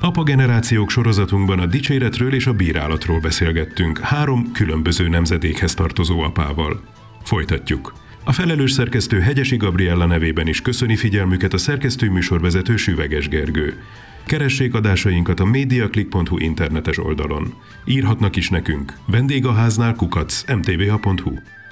Apa generációk sorozatunkban a dicséretről és a bírálatról beszélgettünk 3 különböző nemzedékhez tartozó apával. Folytatjuk. A felelős szerkesztő Hegyesi Gabriella nevében is köszöni figyelmüket a szerkesztő műsorvezető Süveges Gergő. Keressék adásainkat a mediaclick.hu internetes oldalon. Írhatnak is nekünk vendégháznál @mtva.hu.